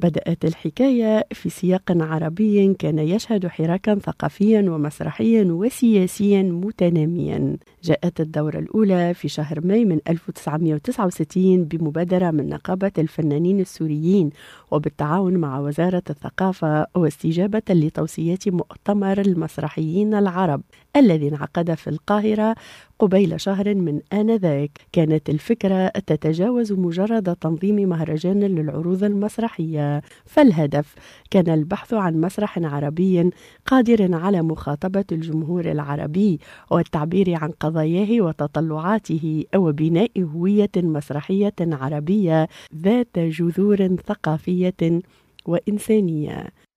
بدأت الحكاية في سياق عربي كان يشهد حراكا ثقافيا ومسرحيا وسياسيا متناميا. جاءت الدورة الأولى في شهر ماي من 1969 بمبادرة من نقابة الفنانين السوريين وبالتعاون مع وزارة الثقافة، واستجابة لتوصيات مؤتمر المسرحيين العرب الذي انعقد في القاهرة قبيل شهر من آنذاك. كانت الفكرة تتجاوز مجرد تنظيم مهرجان للعروض المسرحية، فالهدف كان البحث عن مسرح عربي قادر على مخاطبة الجمهور العربي والتعبير عن قضاياه وتطلعاته وبناء هوية مسرحية عربية ذات جذور ثقافية وإنسانية.